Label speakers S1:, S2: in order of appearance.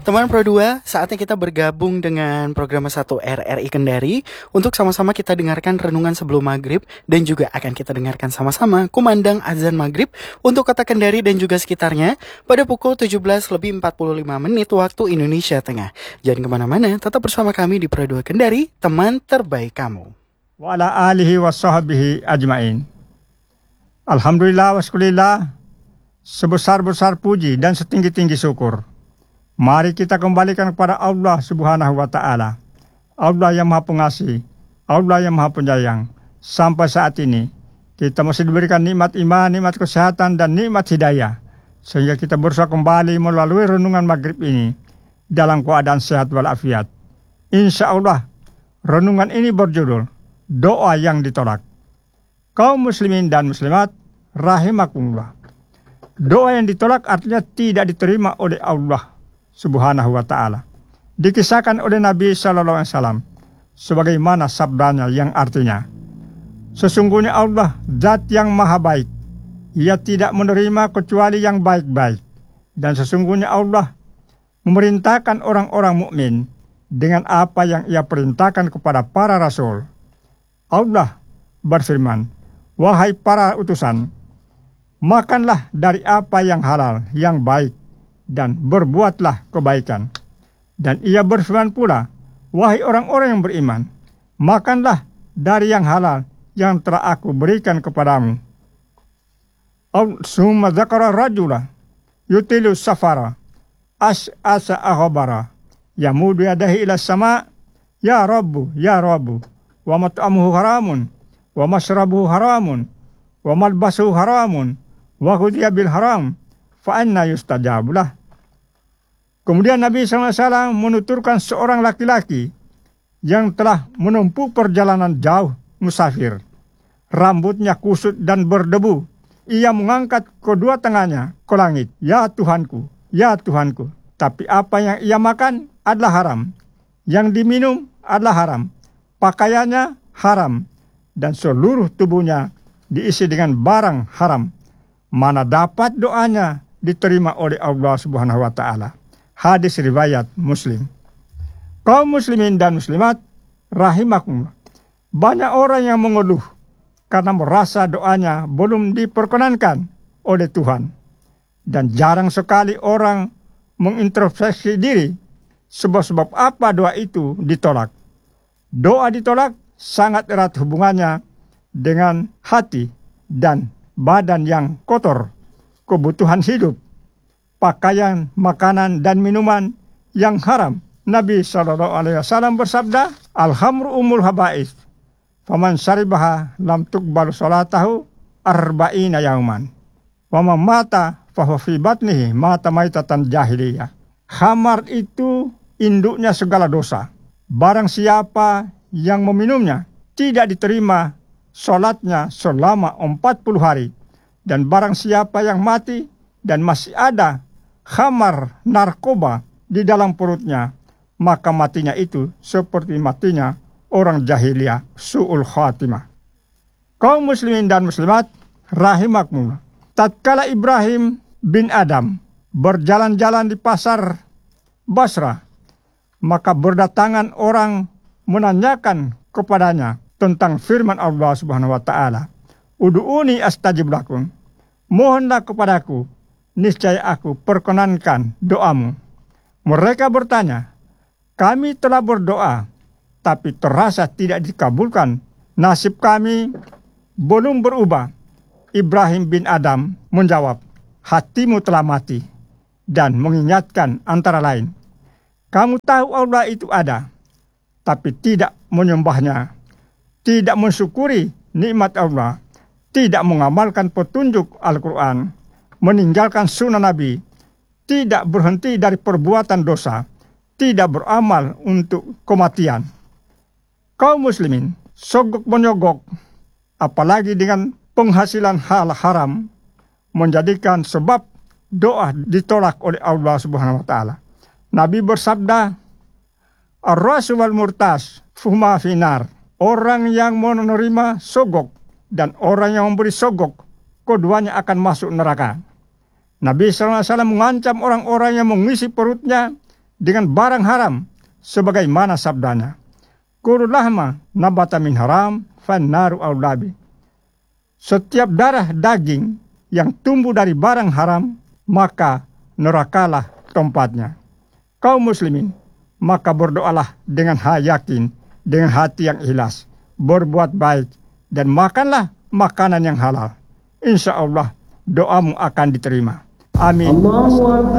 S1: Teman Pro 2, saatnya kita bergabung dengan program 1 RRI Kendari untuk sama-sama kita dengarkan renungan sebelum maghrib dan juga akan kita dengarkan sama-sama kumandang azan maghrib untuk kota Kendari dan juga sekitarnya pada pukul 17:45 waktu Indonesia Tengah. Jangan kemana-mana, tetap bersama kami di Pro 2 Kendari, teman terbaik kamu.
S2: Wa ala alihi wa sahbihi ajmain. Alhamdulillah wa syukurillah, sebesar-besar puji dan setinggi-tinggi syukur. Mari kita kembalikan kepada Allah Subhanahu wa Ta'ala. Allah yang Maha Pengasih, Allah yang Maha Penyayang. Sampai saat ini kita masih diberikan nikmat iman, nikmat kesehatan, dan nikmat hidayah, sehingga kita berusaha kembali melalui renungan maghrib ini dalam keadaan sehat walafiat. Insya Allah renungan ini berjudul Doa yang Ditolak. Kaum muslimin dan muslimat rahimakumullah. Doa yang ditolak artinya tidak diterima oleh Allah Subhanahu wa Ta'ala. Dikisahkan oleh Nabi Sallallahu Alaihi Wasallam sebagaimana sabdanya yang artinya, sesungguhnya Allah zat yang maha baik, ia tidak menerima kecuali yang baik-baik, dan sesungguhnya Allah memerintahkan orang-orang mukmin dengan apa yang ia perintahkan kepada para rasul. Allah berfirman, wahai para utusan, makanlah dari apa yang halal, yang baik, dan berbuatlah kebaikan. Dan ia berfirman pula, wahai orang-orang yang beriman, makanlah dari yang halal yang telah aku berikan kepadamu. Summa dzakara rajula yutilu safara as'asa akhbara yamudu yadahi ila sama ya rabbu wa mat'amuhu haramun wa mashrabuhu haramun wa malbasuhu haramun wa ghudhiya bil haram fa anna yustajabulah. Kemudian Nabi SAW menuturkan seorang laki-laki yang telah menempuh perjalanan jauh musafir. Rambutnya kusut dan berdebu. Ia mengangkat kedua tangannya ke langit. Ya Tuhanku, ya Tuhanku. Tapi apa yang ia makan adalah haram. Yang diminum adalah haram. Pakaiannya haram. Dan seluruh tubuhnya diisi dengan barang haram. Mana dapat doanya diterima oleh Allah Subhanahu wa Ta'ala. Hadis riwayat Muslim. Kaum muslimin dan muslimat rahimakumullah. Banyak orang yang mengeluh karena merasa doanya belum diperkenankan oleh Tuhan. Dan jarang sekali orang mengintrospeksi diri sebab apa doa itu ditolak. Doa ditolak sangat erat hubungannya dengan hati dan badan yang kotor, kebutuhan hidup, pakaian, makanan, dan minuman yang haram. Nabi SAW bersabda, Al-hamru umul haba'is, faman syaribaha lam tuqbalu salatahu arba'ina yauman, wa man mata fahuwa fi batnihi mata maitatan jahiliyah. Khamar itu induknya segala dosa. Barang siapa yang meminumnya tidak diterima salatnya selama 40 hari. Dan barang siapa yang mati dan masih ada khamar narkoba di dalam perutnya, maka matinya itu seperti matinya orang jahiliyah, su'ul khatimah. Kaum muslimin dan muslimat rahimakumullah. Tatkala Ibrahim bin Adam berjalan-jalan di pasar Basra, maka berdatangan orang menanyakan kepadanya tentang firman Allah Subhanahu wa Ta'ala, Udu'uni astajib lakum, mohonlah kepadaku, niscaya aku perkenankan doamu. Mereka bertanya, kami telah berdoa, tapi terasa tidak dikabulkan. Nasib kami belum berubah. Ibrahim bin Adam menjawab, hatimu telah mati. Dan mengingatkan antara lain, kamu tahu Allah itu ada, tapi tidak menyembahnya, tidak mensyukuri nikmat Allah, tidak mengamalkan petunjuk Al-Quran, meninggalkan sunnah Nabi, tidak berhenti dari perbuatan dosa, tidak beramal untuk kematian. Kaum muslimin sogok menyogok, apalagi dengan penghasilan hal haram, menjadikan sebab doa ditolak oleh Allah Subhanahu wa Ta'ala. Nabi bersabda, Ar-rasu wal murtas fuhma finar. Orang yang menerima sogok dan orang yang memberi sogok, keduanya akan masuk neraka. Nabi SAW mengancam orang-orang yang mengisi perutnya dengan barang haram, sebagaimana sabdanya, kullu lahma nabata min haram fannaru aulabi. Setiap darah daging yang tumbuh dari barang haram, maka nerakalah tempatnya. Kaum muslimin, maka berdoalah dengan yakin, dengan hati yang ikhlas, berbuat baik, dan makanlah makanan yang halal. Insya Allah doamu akan diterima. Amin.